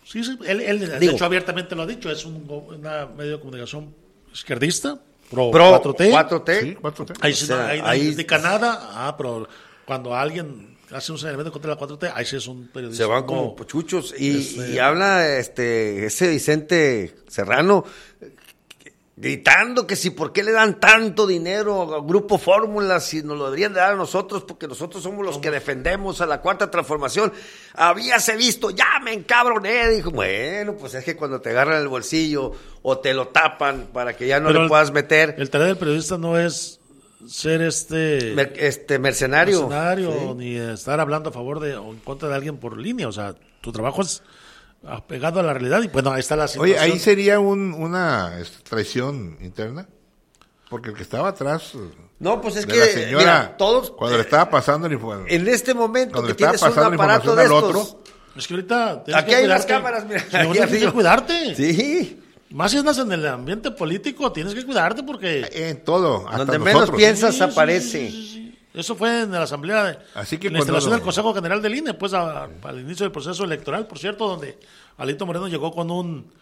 Sí, él de hecho abiertamente lo ha dicho, es una medio de comunicación izquierdista, pro 4T. 4T. Sí, 4T. Ahí sí, O sea, ahí de Canadá, pero cuando alguien hace un señalamiento contra la 4T, ahí sí es un periodista. Se van como pochuchos y habla ese Vicente Serrano gritando que si por qué le dan tanto dinero al Grupo Fórmula, si nos lo deberían de dar a nosotros, porque nosotros somos los que defendemos a la Cuarta Transformación. Habíase visto, ya me encabroné. Dijo, bueno, pues es que cuando te agarran el bolsillo o te lo tapan para que ya no le puedas meter. El tarea del periodista no es ser mercenario sí. Ni estar hablando a favor de o en contra de alguien por línea. O sea, tu trabajo es apegado a la realidad y bueno, ahí está la situación. Oye, ahí sería una traición interna, porque el que estaba atrás no, pues es de que la señora, mira, todos cuando le estaba pasando en este momento cuando que tienes un pasando aparato la de información estos al otro, es que ahorita aquí hay unas cámaras, mira, tienes que cuidarte. Sí. Más si andas en el ambiente político, tienes que cuidarte porque en todo, hasta donde nosotros. menos piensas aparece. Sí. Eso fue en la asamblea Así que en la instalación del Consejo General del INE, pues al inicio del proceso electoral, por cierto, donde Alito Moreno llegó con un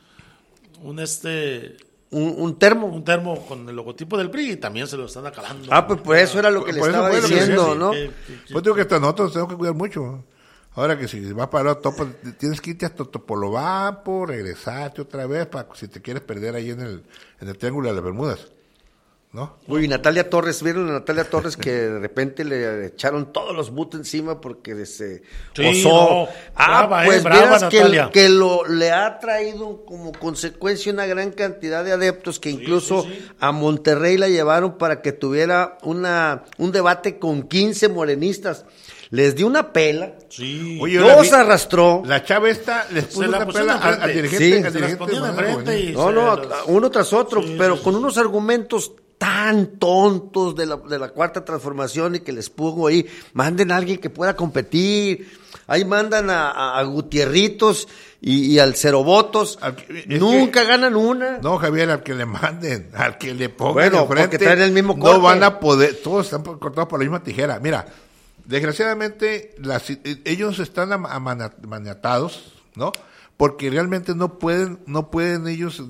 termo con el logotipo del PRI y también se lo están acabando. Pues por eso era lo que le estaba diciendo, ¿no? Pues digo que hasta nosotros tenemos que cuidar mucho. Ahora que si vas para Topo, tienes que irte hasta Topolobampo, regresarte otra vez para si te quieres perder ahí en el Triángulo de las Bermudas, ¿no? Uy, Natalia Torres, ¿vieron a Natalia Torres que de repente le echaron todos los butos encima porque se osó? Brava, pues brava, verás que le ha traído como consecuencia una gran cantidad de adeptos que incluso a Monterrey la llevaron para que tuviera un debate con 15 morenistas. Les dio una pela. Sí. Oye, los arrastró. La chava esta les puso una pela al dirigente. Sí. Al dirigente Uno tras otro, pero con unos argumentos tan tontos de la Cuarta Transformación y que les pongo ahí, manden a alguien que pueda competir. Ahí mandan a Gutierritos y al Cerobotos. Nunca ganan una. No, Javier, al que le manden, al que le pongan bueno, enfrente, porque traen el mismo corte. No van a poder, todos están cortados por la misma tijera. Mira, desgraciadamente ellos están maniatados, ¿no? Porque realmente no pueden ellos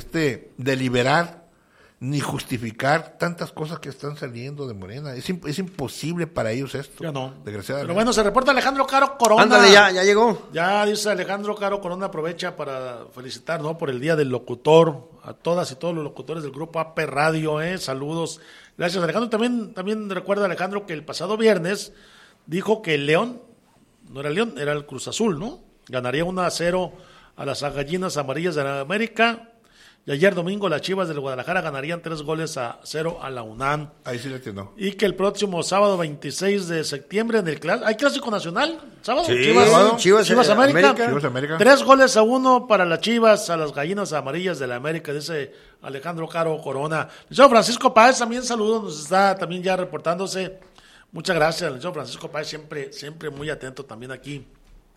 deliberar ni justificar tantas cosas que están saliendo de Morena. Es imposible para ellos esto. Ya no. Desgraciadamente. Pero bueno, se reporta Alejandro Caro Corona. Ándale, ya llegó. Ya dice Alejandro Caro Corona, aprovecha para felicitar, ¿no? Por el Día del Locutor a todas y todos los locutores del grupo AP Radio, saludos. Gracias, Alejandro. También recuerda Alejandro que el pasado viernes dijo que el León, no era el León, era el Cruz Azul, ¿no? Ganaría 1-0 a las Gallinas Amarillas de la América. Y ayer domingo las Chivas del Guadalajara ganarían 3-0 a la UNAM. Ahí sí le entiendo. Y que el próximo sábado 26 de septiembre ¿hay clásico nacional? ¿Sábado? Sí, Chivas América. Chivas América. 3-1 para las Chivas a las Gallinas Amarillas de la América, dice Alejandro Caro Corona. Licenciado Francisco Páez también saludos, nos está también ya reportándose. Muchas gracias, licenciado Francisco Páez, siempre muy atento también aquí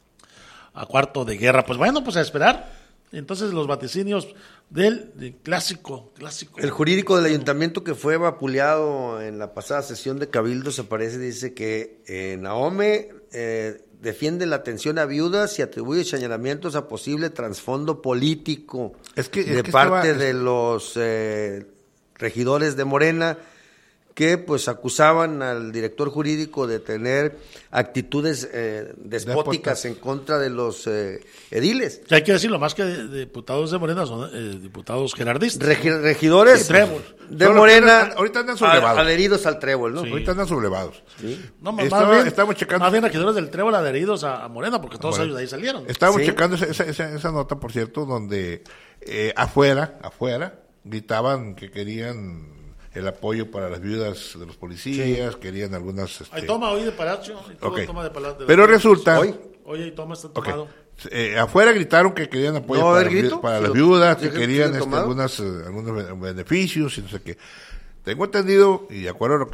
a Cuarto de Guerra. Pues bueno, pues a esperar. Entonces los vaticinios del clásico. El jurídico del ayuntamiento que fue vapuleado en la pasada sesión de Cabildo se aparece, dice que Nahome defiende la atención a viudas y atribuye señalamientos a posible trasfondo político de parte de los regidores de Morena, que pues acusaban al director jurídico de tener actitudes despóticas en contra de los ediles. Ya hay que decirlo, más que diputados de Morena son diputados gerardistas. Regidores de Morena ahorita andan sublevados. Adheridos al Trébol, ¿no? Sí. Ahorita andan sublevados. Sí. No, estamos checando. Más bien regidores del Trébol adheridos a Morena, porque todos ellos de ahí salieron. Estábamos checando esa nota, por cierto, donde afuera gritaban que querían el apoyo para las viudas de los policías, querían algunas... Hay toma hoy de Palacio. Toma de Palacio. Pero resulta... Hoy hay toma, está tomado. Afuera gritaron que querían apoyo para las viudas, que querían algunos beneficios y no sé qué. Tengo entendido, y de acuerdo a lo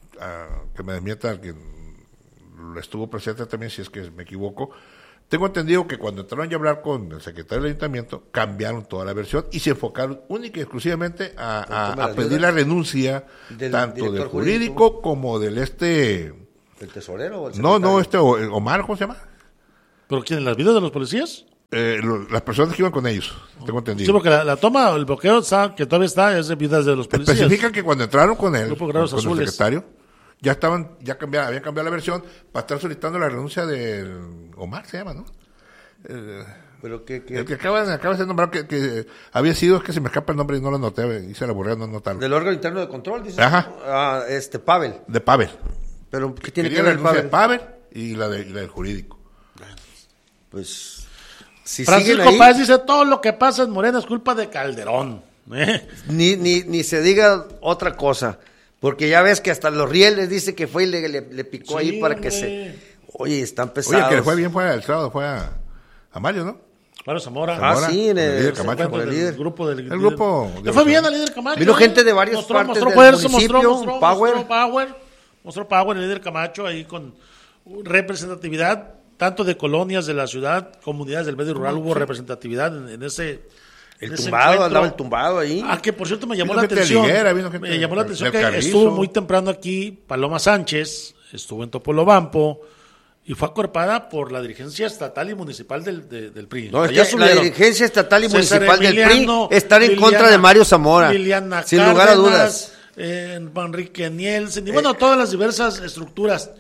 que me desmienta, que lo estuvo presente también, si es que me equivoco, tengo entendido que cuando entraron ya a hablar con el secretario del ayuntamiento, cambiaron toda la versión y se enfocaron única y exclusivamente a pedir la renuncia tanto del jurídico como del ¿El tesorero o el secretario? No, Omar, ¿cómo se llama? ¿Pero quién? ¿Las vidas de los policías? Las personas que iban con ellos, tengo entendido. Sí, porque la toma, el bloqueo que todavía está, es de vidas de los policías. Especifican que cuando entraron con él, con el Azules, secretario, habían cambiado la versión para estar solicitando la renuncia del Omar, se llama, ¿no? Pero el que acaba de ser nombrado, que había sido, es que se me escapa el nombre y no lo anoté, hice la borré, no anotarlo. Del órgano interno de control, dice. Ajá. Pavel. De Pavel. Pero ¿qué tiene que ver el Pavel? De Pavel y la del jurídico. Pues si Francisco Páez dice, todo lo que pasa en Morena es culpa de Calderón. Ni se diga otra cosa, porque ya ves que hasta los rieles dice que fue y le picó ahí para que se... Oye, están pesados. Oye, que le fue bien, fue el sábado, fue a Mario, ¿no? Mario Zamora. Sí, en el líder Camacho. El grupo el grupo. Le fue bien al líder Camacho. Vino gente de varias partes del municipio. Mostró power el líder Camacho ahí con representatividad tanto de colonias de la ciudad, comunidades del medio rural, hubo representatividad en ese tumbado, andaba el tumbado ahí. Que por cierto me llamó la atención. Me llamó la atención que estuvo muy temprano aquí Paloma Sánchez, estuvo en Topolobampo y fue acuerpada por la dirigencia estatal y municipal del PRI. No, la dirigencia estatal y municipal del PRI están en contra de Mario Zamora. Liliana sin lugar a dudas. Enrique Nielsen, y bueno, todas las diversas estructuras.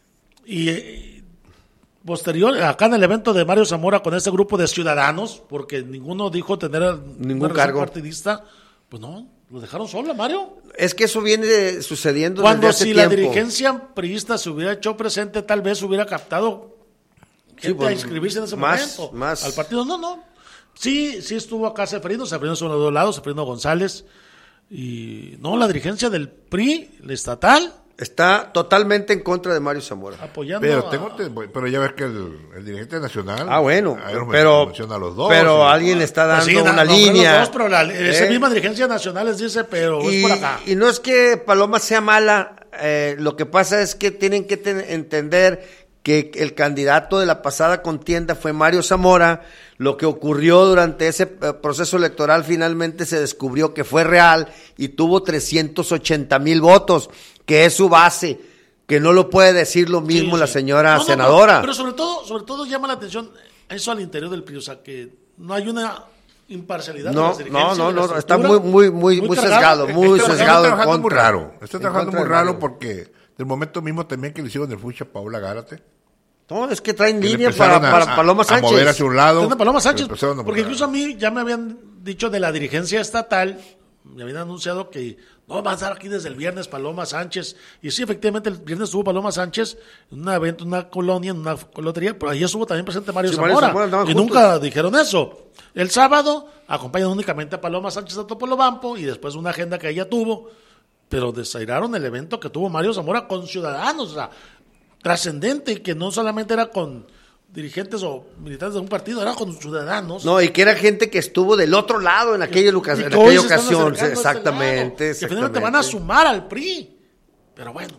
Y posterior, acá en el evento de Mario Zamora con ese grupo de ciudadanos, porque ninguno dijo tener ningún cargo partidista, pues no, lo dejaron solo, Mario. Es que eso viene sucediendo cuando desde hace si tiempo. La dirigencia priista se hubiera hecho presente, tal vez hubiera captado gente a inscribirse en ese momento al partido. No. Sí estuvo acá Seferino sobre los dos lados, Seferino González, y no, la dirigencia del PRI, el estatal, está totalmente en contra de Mario Zamora. Apoyando pero ya ves que el dirigente nacional. Menciona a los dos. Pero alguien está dando una línea. Pero esa misma dirigencia nacional les dice, pero es por acá. Y no es que Paloma sea mala, lo que pasa es que tienen que entender que el candidato de la pasada contienda fue Mario Zamora. Lo que ocurrió durante ese proceso electoral finalmente se descubrió que fue real y tuvo 380,000 votos, que es su base, que no lo puede decir lo mismo la señora senadora. Pero sobre todo llama la atención eso al interior del PRI, o sea, que no hay una imparcialidad. No, está muy sesgado, está trabajando muy raro. Está trabajando muy raro porque del momento mismo también que le hicieron el fuchi a Paola Gárate. No, es que traen línea para Paloma Sánchez. A mover hacia un lado. Paloma Sánchez, porque incluso a mí ya me habían dicho de la dirigencia estatal, me habían anunciado que no va a estar aquí desde el viernes Paloma Sánchez. Y sí, efectivamente, el viernes estuvo Paloma Sánchez en un evento, en una colonia, en una lotería, pero ahí estuvo también presente Mario Zamora. Y nunca dijeron eso. El sábado acompañan únicamente a Paloma Sánchez a Topolobampo y después una agenda que ella tuvo, pero desairaron el evento que tuvo Mario Zamora con ciudadanos, o sea, trascendente, y que no solamente era con dirigentes o militantes de un partido, era con ciudadanos. No, y que era gente que estuvo del otro lado en aquella ocasión. Exactamente. Que finalmente van a sumar al PRI. Pero bueno.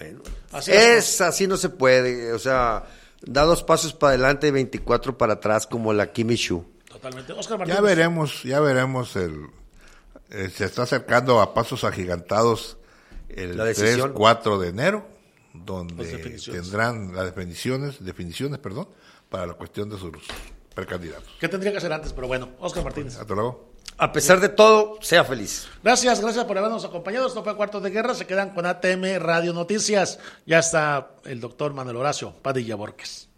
Así no se puede. O sea, da 2 pasos para adelante y 24 para atrás, como la Kimi Shu. Totalmente. Oscar Martínez. Ya veremos se está acercando a pasos agigantados el 3-4 de enero, donde tendrán las definiciones, para la cuestión de sus precandidatos. ¿Qué tendría que hacer antes? Pero bueno, Oscar Martínez. Hasta luego. A pesar de todo, sea feliz. Gracias por habernos acompañado. Esto fue Cuartos de Guerra. Se quedan con ATM Radio Noticias. Ya está el doctor Manuel Horacio Padilla Borges.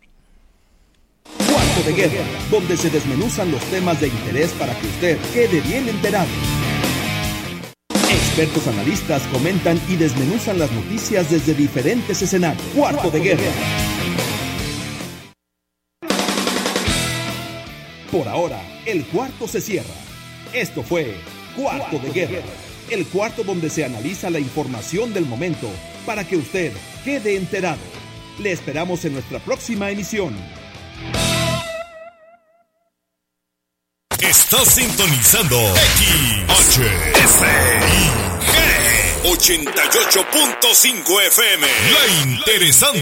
Cuarto de Guerra, donde se desmenuzan los temas de interés para que usted quede bien enterado. Expertos analistas comentan y desmenuzan las noticias desde diferentes escenarios. Cuarto de Guerra. Por ahora, el cuarto se cierra. Esto fue Cuarto de Guerra, el cuarto donde se analiza la información del momento para que usted quede enterado. Le esperamos en nuestra próxima emisión. Estás sintonizando XHSIG 88.5 FM. La interesante.